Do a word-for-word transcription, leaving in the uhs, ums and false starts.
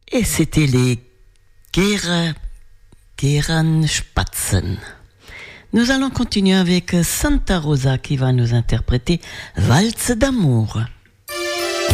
Et c'était les Gera, Geranspatzen. Nous allons continuer avec Santa Rosa qui va nous interpréter Valse d'amour.